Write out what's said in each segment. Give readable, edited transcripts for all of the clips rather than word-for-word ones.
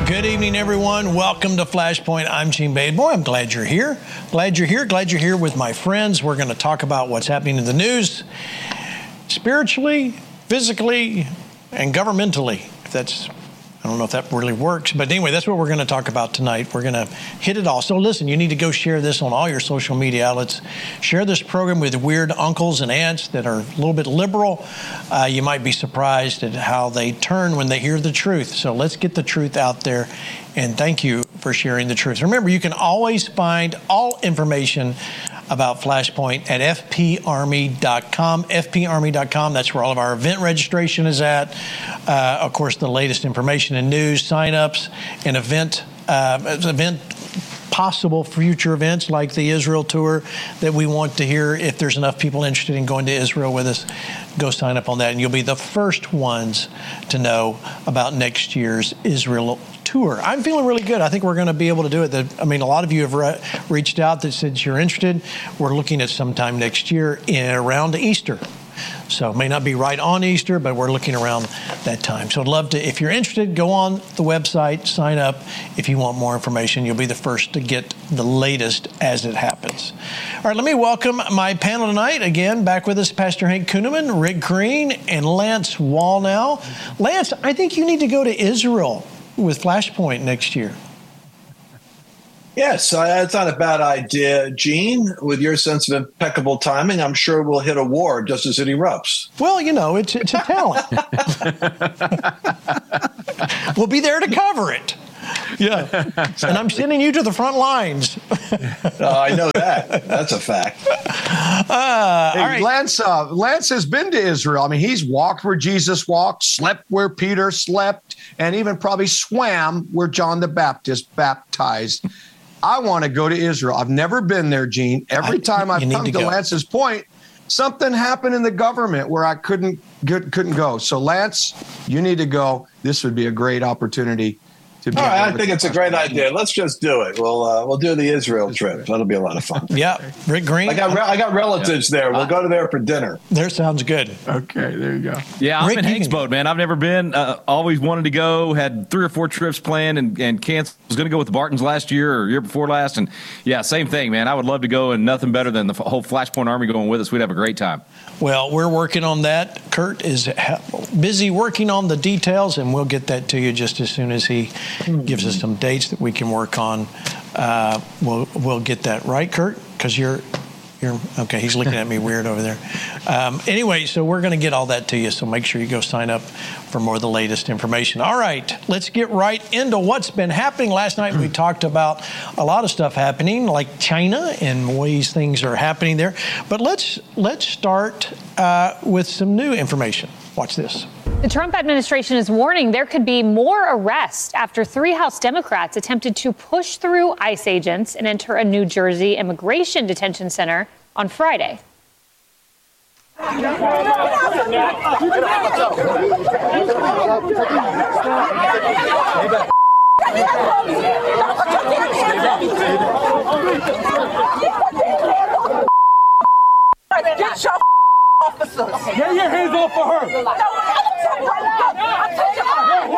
Good evening, everyone. Welcome to Flashpoint. I'm Gene Bade. Boy, I'm glad you're here. Glad you're here with my friends. We're going to talk about what's happening in the news, spiritually, physically, and governmentally. I don't know if that really works, but anyway, that's what we're going to talk about tonight. We're going to hit it all. So listen, you need to go share this on all your social media outlets. Share this program with weird uncles and aunts that are a little bit liberal. You might be surprised at how they turn when they hear the truth. So let's get the truth out there, and thank you for sharing the truth. Remember, you can always find all information about Flashpoint at fparmy.com. fparmy.com, that's where all of our event registration is at. Of course, the latest information and news, sign-ups, and possible future events like the Israel tour that we want to hear. If there's enough people interested in going to Israel with us, go sign up on that, and you'll be the first ones to know about next year's Israel tour. I'm feeling really good. I think we're going to be able to do it. A lot of you have reached out that said you're interested. We're looking at sometime next year around Easter. So it may not be right on Easter, but we're looking around that time. So I'd love to, if you're interested, go on the website, sign up. If you want more information, you'll be the first to get the latest as it happens. All right, let me welcome my panel tonight. Again, back with us, Pastor Hank Kunneman, Rick Green, and Lance Wallnau. Lance, I think you need to go to Israel with Flashpoint next year. Yes, that's not a bad idea, Gene. With your sense of impeccable timing, I'm sure we'll hit a war just as it erupts. Well, it's a talent. We'll be there to cover it. Yeah. Exactly. And I'm sending you to the front lines. I know that. That's a fact. Hey, all right. Lance has been to Israel. I mean, he's walked where Jesus walked, slept where Peter slept, and even probably swam where John the Baptist baptized. I want to go to Israel. I've never been there, Gene. Every time I've come to Lance's point, something happened in the government where I couldn't go. So, Lance, you need to go. This would be a great opportunity. I think it's a great idea. Let's just do it. We'll do the Israel trip. That'll be a lot of fun. Yeah, Rick Green. I got relatives there. We'll go to there for dinner. There sounds good. Okay, there you go. Yeah, I'm Rick, in Hank's boat, man. I've never been. Always wanted to go. Had 3 or 4 trips planned and canceled. Was going to go with the Bartons last year or year before last, and yeah, same thing, man. I would love to go, and nothing better than the whole Flashpoint Army going with us. We'd have a great time. Well, we're working on that. Kurt is busy working on the details, and we'll get that to you just as soon as he gives us some dates that we can work on. We'll get that right, Kurt, because you're okay. He's looking at me weird over there. Anyway, so we're going to get all that to you. So make sure you go sign up for more of the latest information. All right, let's get right into what's been happening. Last night we talked about a lot of stuff happening, like China and ways things are happening there. But let's start with some new information. Watch this. The Trump administration is warning there could be more arrests after 3 House Democrats attempted to push through ICE agents and enter a New Jersey immigration detention center on Friday. Get your officers. Get your hands off of her. No, I'm touching her.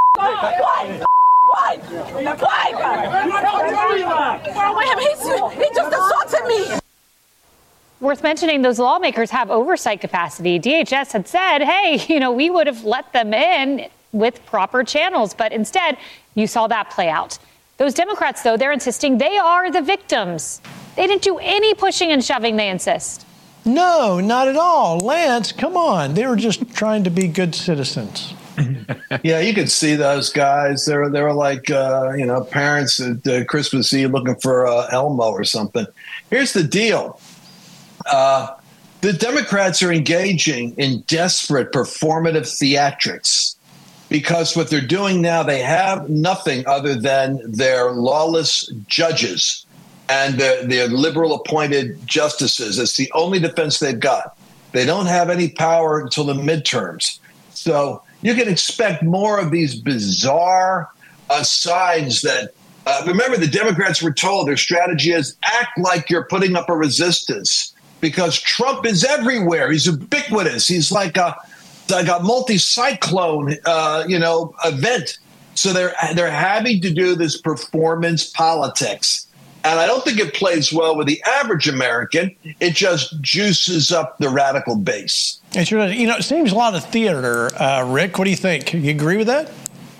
Why? He just assaulted me. Worth mentioning, those lawmakers have oversight capacity. DHS had said, hey, we would have let them in with proper channels. But instead, you saw that play out. Those Democrats, though, they're insisting they are the victims. They didn't do any pushing and shoving, they insist. No, not at all. Lance, come on. They were just trying to be good citizens. Yeah, you could see those guys. They were like, parents at Christmas Eve looking for Elmo or something. Here's the deal. The Democrats are engaging in desperate performative theatrics because what they're doing now, they have nothing other than their lawless judges and their liberal appointed justices. It's the only defense they've got. They don't have any power until the midterms. So you can expect more of these bizarre signs that, remember, the Democrats were told their strategy is act like you're putting up a resistance because Trump is everywhere. He's ubiquitous. He's like a multi-cyclone, event. So they're having to do this performance politics. And I don't think it plays well with the average American. It just juices up the radical base. It sure does. It seems a lot of theater, Rick. What do you think? You agree with that?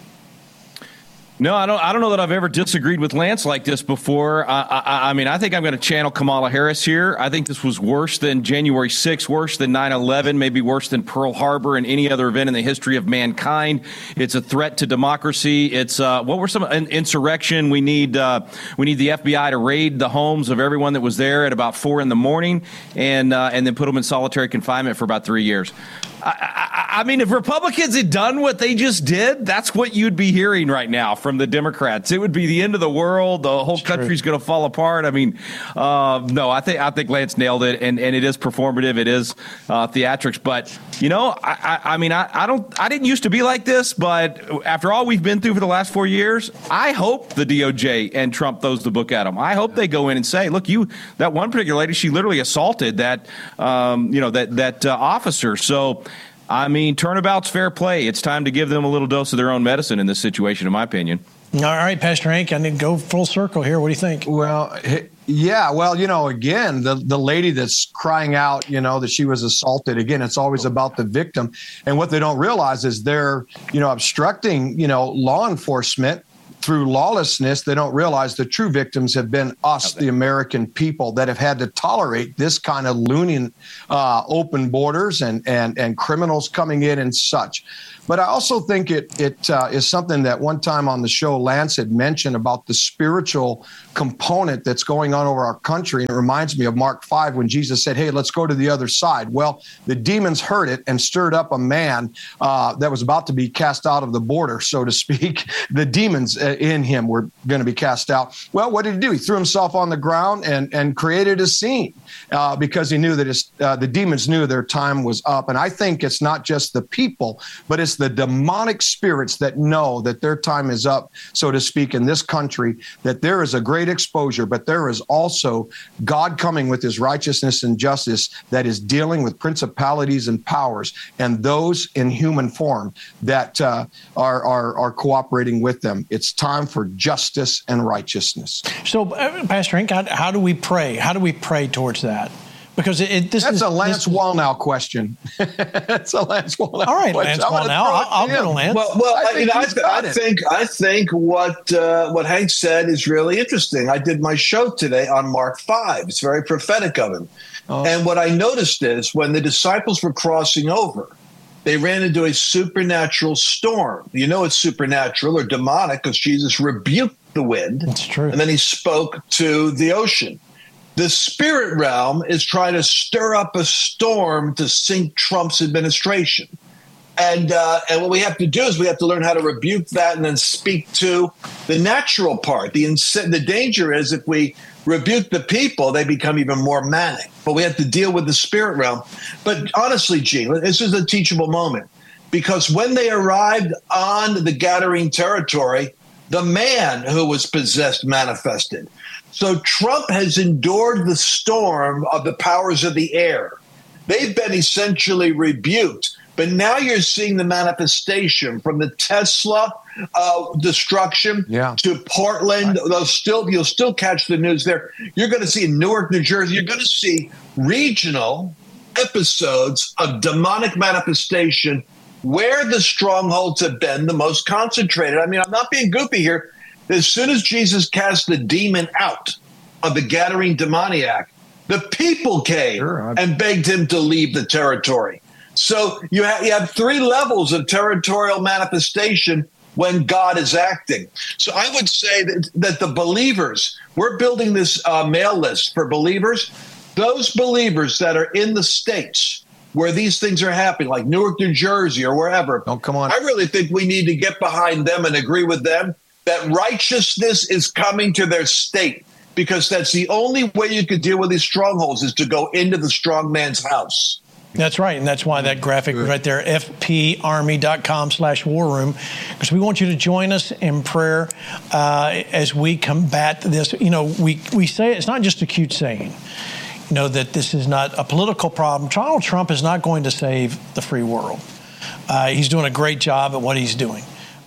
No, I don't know that I've ever disagreed with Lance like this before. I mean, I think I'm going to channel Kamala Harris here. I think this was worse than January 6th, worse than 9/11, maybe worse than Pearl Harbor and any other event in the history of mankind. It's a threat to democracy. It's what were some insurrection? We need the FBI to raid the homes of everyone that was there at about 4 a.m. and then put them in solitary confinement for about 3 years. I mean, if Republicans had done what they just did, that's what you'd be hearing right now from the Democrats. It would be the end of the world. The whole country's going to fall apart. I mean, no, I think Lance nailed it, and it is performative. It is theatrics. But I mean, I didn't used to be like this, but after all we've been through for the last 4 years, I hope the DOJ and Trump throws the book at them. I hope they go in and say, look, that one particular lady, she literally assaulted that officer. So. I mean, turnabout's fair play. It's time to give them a little dose of their own medicine in this situation, in my opinion. All right, Pastor Hank, I need to go full circle here. What do you think? Well, yeah. Well, again, the lady that's crying out, that she was assaulted. Again, it's always about the victim. And what they don't realize is they're, obstructing, law enforcement through lawlessness. They don't realize the true victims have been us, the American people, that have had to tolerate this kind of loony open borders and criminals coming in and such. But I also think it is something that one time on the show, Lance had mentioned about the spiritual component that's going on over our country. And it reminds me of Mark 5 when Jesus said, hey, let's go to the other side. Well, the demons heard it and stirred up a man that was about to be cast out of the border, so to speak. The demons in him were going to be cast out. Well, what did he do? He threw himself on the ground and created a scene because he knew that the demons knew their time was up. And I think it's not just the people, but it's the demonic spirits that know that their time is up, so to speak, in this country, that there is a great exposure, but there is also God coming with his righteousness and justice that is dealing with principalities and powers and those in human form that are cooperating with them. It's time for justice and righteousness. So, Pastor Hank, how do we pray? How do we pray towards that? Because that's a Lance Wallnau question. That's a Lance Wallnau. All right, question. Lance Wallnau. I'll go to Lance. Well, I think what Hank said is really interesting. I did my show today on Mark 5. It's very prophetic of him. Oh. And what I noticed is when the disciples were crossing over, they ran into a supernatural storm. It's supernatural or demonic because Jesus rebuked the wind. That's true. And then he spoke to the ocean. The spirit realm is trying to stir up a storm to sink Trump's administration. And what we have to do is we have to learn how to rebuke that and then speak to the natural part. The danger is if we rebuke the people, they become even more manic. But we have to deal with the spirit realm. But honestly, Gene, this is a teachable moment. Because when they arrived on the Gadarene territory, the man who was possessed manifested. So Trump has endured the storm of the powers of the air. They've been essentially rebuked. But now you're seeing the manifestation from the Tesla destruction to Portland. You'll still catch the news there. You're going to see in Newark, New Jersey, you're going to see regional episodes of demonic manifestation where the strongholds have been the most concentrated. I mean, I'm not being goofy here. As soon as Jesus cast the demon out of the Gadarene demoniac, the people came and begged him to leave the territory. So you have three levels of territorial manifestation when God is acting. So I would say that the believers, we're building this mail list for believers, those believers that are in the states where these things are happening, like Newark, New Jersey, or wherever. Oh, come on. I really think we need to get behind them and agree with them that righteousness is coming to their state, because that's the only way you could deal with these strongholds is to go into the strong man's house. That's right. And that's why that graphic right there, fparmy.com/war room, because we want you to join us in prayer as we combat this. We say it's not just a cute saying, that this is not a political problem. Donald Trump is not going to save the free world. He's doing a great job at what he's doing.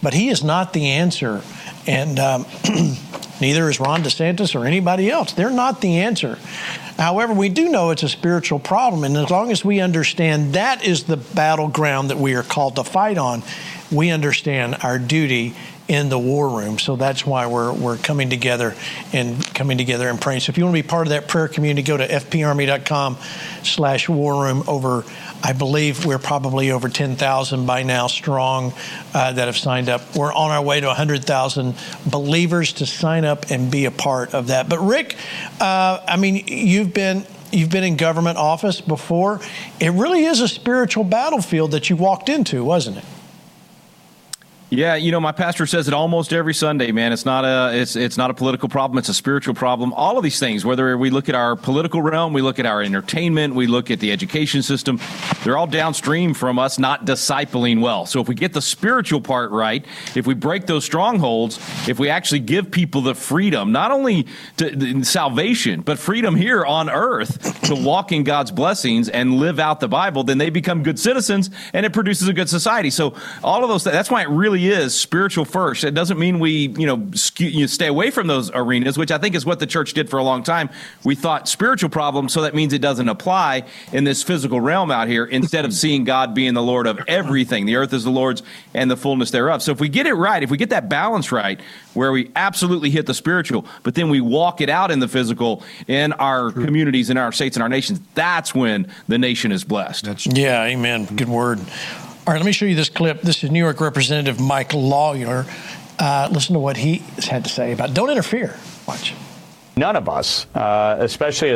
but he is not the answer. And neither is Ron DeSantis or anybody else. They're not the answer. However, we do know it's a spiritual problem, and as long as we understand that is the battleground that we are called to fight on, we understand our duty in the war room. So that's why we're coming together and praying. So if you want to be part of that prayer community, go to fparmy.com/war room. I believe we're probably over 10,000 by now strong that have signed up. We're on our way to 100,000 believers to sign up and be a part of that. But Rick, you've been in government office before. It really is a spiritual battlefield that you walked into, wasn't it? Yeah, my pastor says it almost every Sunday, man. It's not a political problem. It's a spiritual problem. All of these things, whether we look at our political realm, we look at our entertainment, we look at the education system, they're all downstream from us not discipling well. So if we get the spiritual part right, if we break those strongholds, if we actually give people the freedom, not only to salvation, but freedom here on earth to walk in God's blessings and live out the Bible, then they become good citizens and it produces a good society. So all of those, that's why it really is spiritual first. It doesn't mean we, stay away from those arenas, which I think is what the church did for a long time. We thought spiritual problems, so that means it doesn't apply in this physical realm out here, instead of seeing God being the Lord of everything. The earth is the Lord's and the fullness thereof. So if we get it right, if we get that balance right, where we absolutely hit the spiritual, but then we walk it out in the physical in our communities, in our states, and our nations, that's when the nation is blessed. Yeah, amen. Good word. All right, let me show you this clip. This is New York Representative Mike Lawyer. Listen to what he had to say about don't interfere. Watch. None of us, especially as